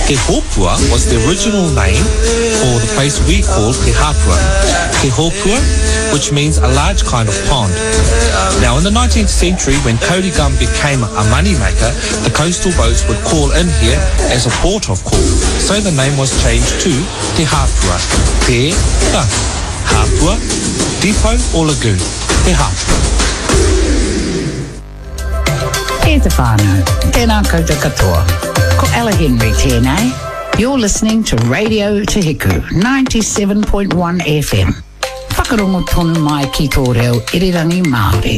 Te Hopua was the original name for the place we call Te Hapua. Te Hopua, which means a large kind of pond. Now, in the 19th century, when Kaurigam became a moneymaker, the coastal boats would call in here as a port of call. So the name was changed to Te Hapua. Te Hapua, depot or lagoon. Te Hapua. E te whānau, tēnā koutou katoa. Ko Ella Henry tēnei. You're listening to Radio Te Hiku, 97.1 FM. Whakarongo tonu mai ki tō reo irirangi Māori.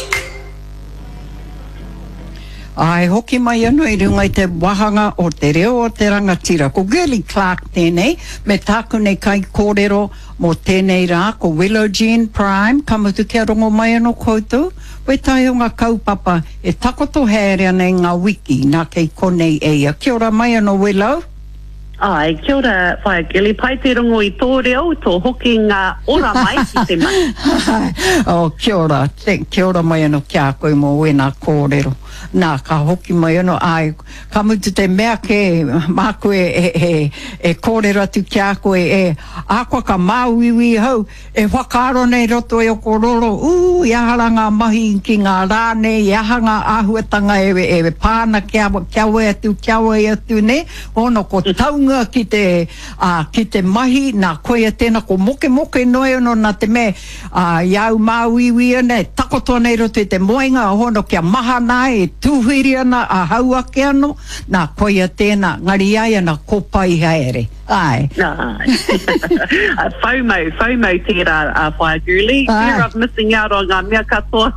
Ai hoki mai anu I runga I te wahanga o te reo o te rangatira. Ko Gurley Clark tēnei, me tāku nei kai kōrero mō tēnei rā, ko Willow Jean Prime, kamutu kia rongo mai anu koutou. We tai o ngā kaupapa e takoto hērea nei ngā wiki nā kei konei eia. Kia ora mai anu Willow. Ai, kia ora, whaia Gurley, pai te rongo I tō reo, tō hoki ngā ora mai ki te mai. Oh, kia ora mai anu kia koe mō wena kōrero. Nā, ka hoki mai anu, ai, ka mutu te mea ke māku e kōrero atu kia koe ākua ka māwiwi hau, e whakaaro nei roto e o kororo, iahara ngā mahi ki ngā rāne, iaha ngā āhuatanga e pāna kia wae atu ne, ono ko taunga ki te mahi, nā koe tēnā ko moke noi ono nā te me, iau māwiwi ane, takotoa nei roto I te moenga, hono kia maha nai, tūhiri ana a haua ke ano, nā koia tēnā, ngari ai ana kopai haere. Ai. FOMO tērā whaia Gurley. Fear of missing out on ngā mea katoa.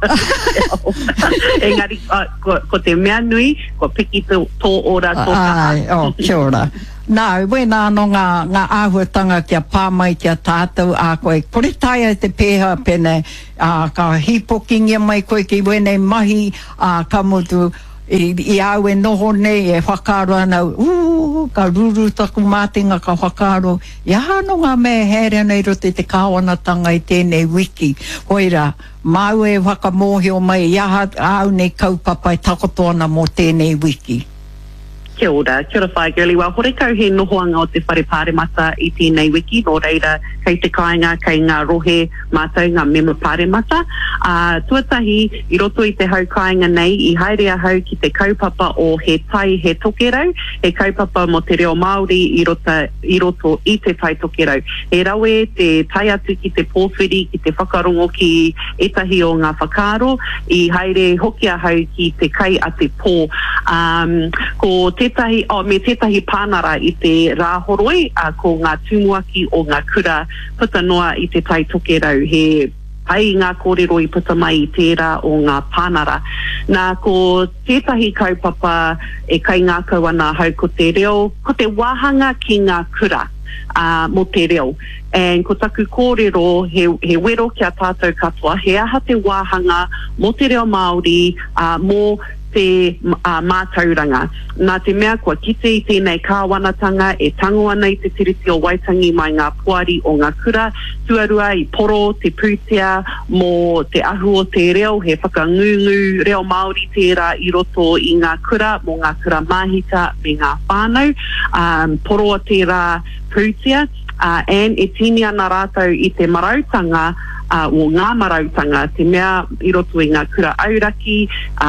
Engari, ko te mea nui, ko piki tō ora tō kaha. Ai, kia ora. Nā, wena anō ngā āhuatanga kia pāmai kia tātou a koe. Kore taia te pēha pene, ka hipokingia mai koe ki wene mahi, ka mutu, I au e noho nei e whakaaro ana, ka ruru taku mātinga ka whakaaro. Ia no ngā mea here nei rote te kāwanatanga I tēnei wiki. Hoira, mau e whakamohio mai, ia au nei kaupapa e takoto ana mō tēnei wiki. Kia ora whaia Gurley. Wa hore kau he nohoanga o te whare pāremata I tēnei wiki, nō reira kei te kāinga, kei ngā rohe mātou, ngā mema pāremata. Tuatahi, I roto I te hau kāinga nei, I haere hau ki te kaupapa o he tai he tokerau, he kaupapa mo te reo Māori I roto I te tai tokerau. He rawe te tai atu ki te pōwhiri, ki te whakarongo ki etahi o ngā whakaaro, I haere hoki hau ki te kai a te pō. Ko me tētahi pānara I te rāhoroi, ko ngā tumuaki o ngā kura puta noa I te tai tokerau. He pai ngā kōrero I puta mai I tērā o ngā pānara. Nā ko tētahi kaupapa e kai ngā kauana hau ko te reo, ko te wāhanga ki ngā kura mo te reo. And ko taku kōrero he wero kia tātou katoa, he aha te wāhanga mo te reo Māori mō te mātauranga. Nā te mea kua kite I tēnei kāwanatanga e tango ana I te tiriti o Waitangi mai ngā puari o ngā kura, tuarua I poro, te pūtea, mō te ahu o te reo, he whakangungu reo Māori tērā I roto I ngā kura, mō ngā kura mahita me ngā whānau, poro o tērā pūtea, and e tini ana rātou I te marautanga, o ngā marautanga, te mea I roto I ngā kura auraki,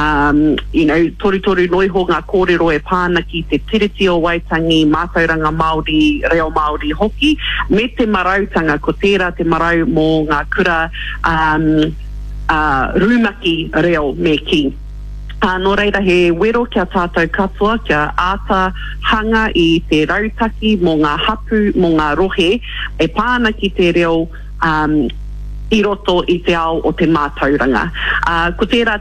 toru noiho ngā kōrero e pāna ki te tiriti o Waitangi, mātauranga Māori, reo Māori hoki, me te marautanga, ko tērā te marau mō ngā kura rūmaki reo me ki. Nō reira he wero kia tātou katoa, kia āta hanga I te rautaki mō ngā hapu, mō ngā rohe, e pāna ki te reo I roto I te ao o te mātauranga. Ko tērā,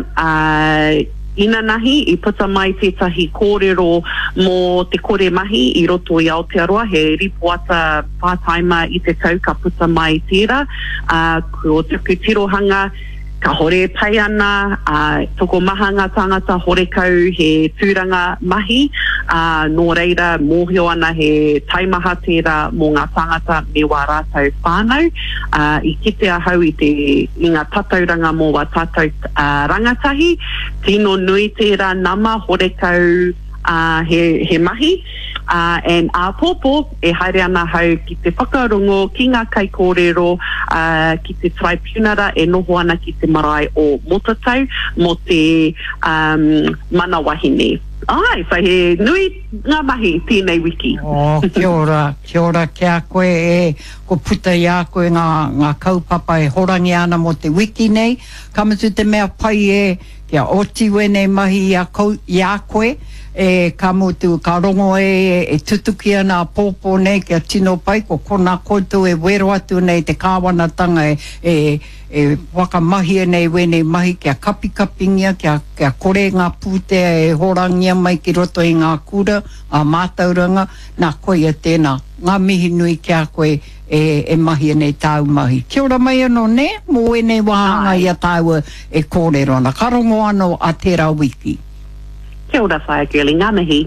ina nahi I puta mai tētahi kōrero mō te kore mahi I roto I Aotearoa, he ripoata pātaima I te tau ka puta mai tērā. Ko tuku tirohanga, ka hore pai ana, toko mahanga tangata hore kau he tūranga mahi, nō reira mōhio ana he taimaha tērā mō ngā tangata me wā rātou whānau, I kite ahau I ngā tatauranga mō wā tātou rangatahi, tino nui tērā nama hore kau he mahi, and a popo e haere ana hau ki te whakarongo ki ngā kai kōrero ki te tribunara e noho ana ki te marae o Motatau mo te mana wahine. Ai, whai he nui ngā mahi tēnei wiki. Kia ora kia koe e ko puta i a koe ngā kaupapa e horangi ana mo te wiki nei. Kamatu te mea pai e kia otiwe nei mahi i a koe e kamutu ka rongo e tutuki ana pōpō nei kia tino pai ko kona koutou e wero atu nei te kāwanatanga e wakamahia nei wene mahi kia kapikapingia kia kore ngā pūtea e horangia mai ki roto i ngā kura a mātauranga nā koe a tēnā ngā mihi nui kia koe e mahi nei tāu mahi. Kia ora mai anō ne, mō e nei wahanga i a tāu e kōrero ana. Ka rongo anō a tērā wiki. Kia ora whaia girly, ngā mihi.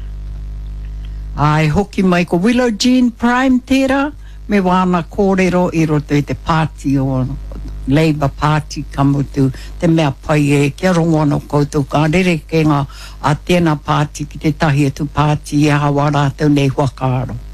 Ai, hoki mai ko Willow Jean Prime tērā, me wāna kōrero i roto i te pāti o Labour Party kamutu, te mea pai e kia rongo anō koutou ka rere ke ngā a tēnā pāti ki te tahi atu pāti e hawa rātou nei huakaaro.